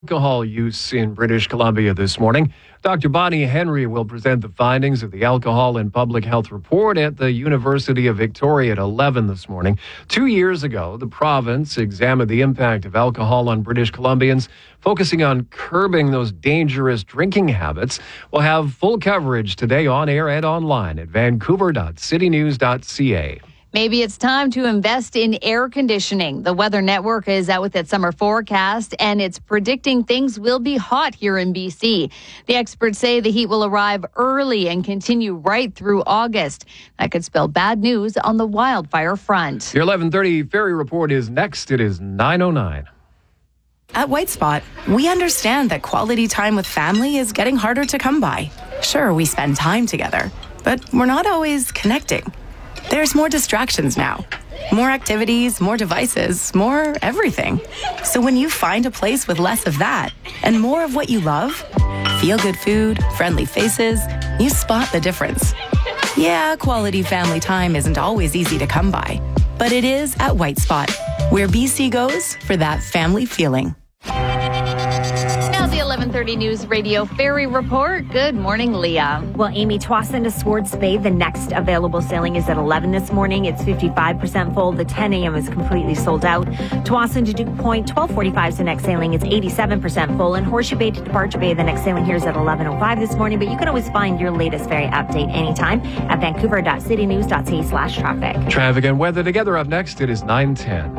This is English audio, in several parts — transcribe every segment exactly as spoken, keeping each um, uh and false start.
Alcohol use in British Columbia this morning. Doctor Bonnie Henry will present the findings of the Alcohol and Public Health Report at the University of Victoria at eleven this morning. Two years ago, the province examined the impact of alcohol on British Columbians, focusing on curbing those dangerous drinking habits. We'll have full coverage today on air and online at vancouver dot city news dot c a. Maybe it's time to invest in air conditioning. The Weather Network is out with its summer forecast, and it's predicting things will be hot here in B C. The experts say the heat will arrive early and continue right through August. That could spell bad news on the wildfire front. Your eleven thirty Ferry Report is next. It is nine oh nine. At White Spot, we understand that quality time with family is getting harder to come by. Sure, we spend time together, but we're not always connecting. There's more distractions now. More activities, more devices, more everything. So when you find a place with less of that and more of what you love, feel-good food, friendly faces, you spot the difference. Yeah, quality family time isn't always easy to come by, but it is at White Spot, where B C goes for that family feeling. Now the eleven thirty News Radio Ferry Report. Good morning, Leah. Well, Amy, Tsawwassen to Swords Bay, the next available sailing is at eleven this morning. It's fifty-five percent full. The ten a.m. is completely sold out. Tsawwassen to Duke Point, twelve forty-five is the next sailing. It's eighty-seven percent full. And Horseshoe Bay to Departure Bay, the next sailing here is at eleven oh five this morning. But you can always find your latest ferry update anytime at vancouver dot city news dot c a slash traffic. Traffic and weather together up next. It is nine ten.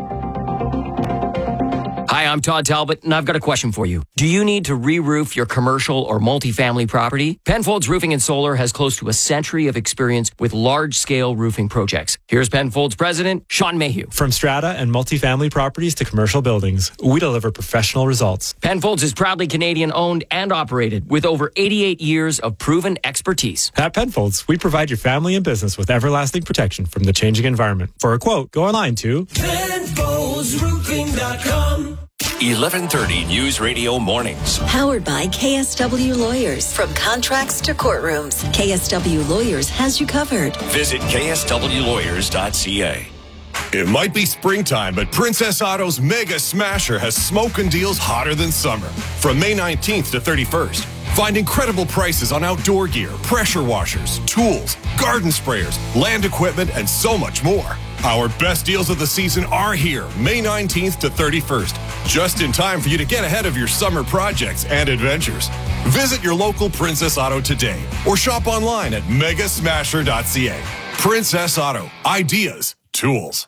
Hi, I'm Todd Talbot, and I've got a question for you. Do you need to re-roof your commercial or multifamily property? Penfolds Roofing and Solar has close to a century of experience with large-scale roofing projects. Here's Penfolds President Sean Mayhew. From strata and multifamily properties to commercial buildings, we deliver professional results. Penfolds is proudly Canadian-owned and operated with over eighty-eight years of proven expertise. At Penfolds, we provide your family and business with everlasting protection from the changing environment. For a quote, go online to penfolds roofing dot com. eleven thirty News Radio Mornings. Powered by K S W Lawyers. From contracts to courtrooms, K S W Lawyers has you covered. Visit k s w lawyers dot c a. It might be springtime, but Princess Auto's Mega Smasher has smoking deals hotter than summer. From May nineteenth to thirty-first, find incredible prices on outdoor gear, pressure washers, tools, garden sprayers, land equipment, and so much more. Our best deals of the season are here, May nineteenth to thirty-first, just in time for you to get ahead of your summer projects and adventures. Visit your local Princess Auto today or shop online at mega smasher dot c a. Princess Auto, ideas, tools.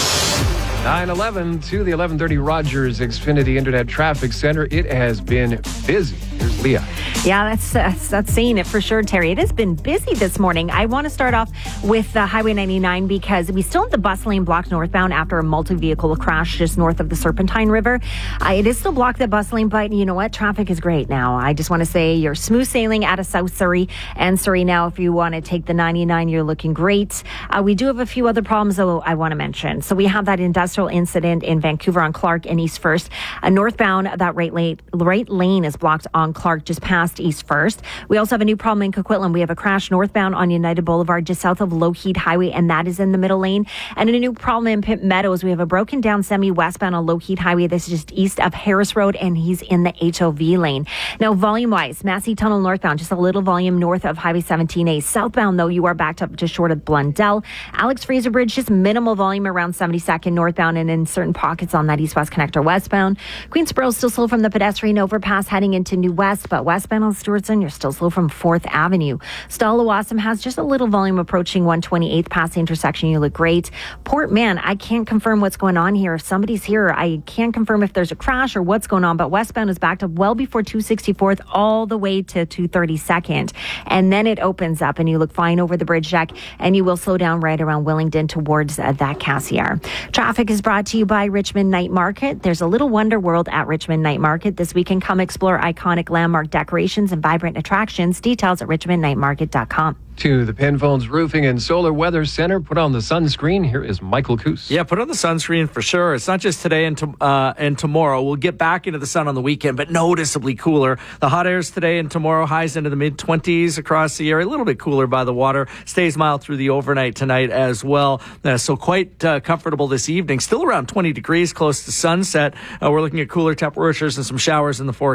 nine eleven to the eleven thirty Rogers Xfinity Internet Traffic Center. It has been busy. Here's Leah. Yeah, that's, that's that's saying it for sure, Terry. It has been busy this morning. I want to start off with uh, Highway ninety-nine because we still have the bus lane blocked northbound after a multi-vehicle crash just north of the Serpentine River. Uh, it is still blocked, the bus lane, but you know what? Traffic is great now. I just want to say you're smooth sailing out of South Surrey and Surrey now. If you want to take the ninety-nine, you're looking great. Uh, we do have a few other problems, though, I want to mention. So we have that industrial incident in Vancouver on Clark and East First. Uh, northbound, that right lane, right lane is blocked on Clark just past East First. We also have a new problem in Coquitlam. We have a crash northbound on United Boulevard just south of Lougheed Highway, and that is in the middle lane. And a new problem in Pitt Meadows. We have a broken down semi westbound on Lougheed Highway. This is just east of Harris Road, and he's in the H O V lane. Now, volume-wise, Massey Tunnel northbound, just a little volume north of Highway seventeen A. Southbound, though, you are backed up just short of Blundell. Alex Fraser Bridge, just minimal volume around seventy-second northbound and in certain pockets on that east-west connector westbound. Queensboro still slow from the pedestrian overpass heading into New West, but westbound on Stewartson, you're still slow from fourth Avenue. Stallawasam has just a little volume approaching one twenty-eighth past the intersection. You look great. Port Man, I can't confirm what's going on here. If somebody's here, I can't confirm if there's a crash or what's going on, but westbound is backed up well before two sixty-fourth all the way to two thirty-second. And then it opens up and you look fine over the bridge deck, and you will slow down right around Willingdon towards uh, that Cassiar. Traffic is brought to you by Richmond Night Market. There's a little wonder world at Richmond Night Market this weekend. Come explore iconic landmark decorations and vibrant attractions. Details at richmond night market dot com. To the Penfolds Roofing and Solar Weather Center. Put on the sunscreen. Here is Michael Coos. Yeah, put on the sunscreen for sure. It's not just today and, to, uh, and tomorrow. We'll get back into the sun on the weekend, but noticeably cooler. The hot airs today and tomorrow, highs into the mid-twenties across the area. A little bit cooler by the water. Stays mild through the overnight tonight as well. Uh, so quite uh, comfortable this evening. Still around twenty degrees close to sunset. Uh, we're looking at cooler temperatures and some showers in the forecast.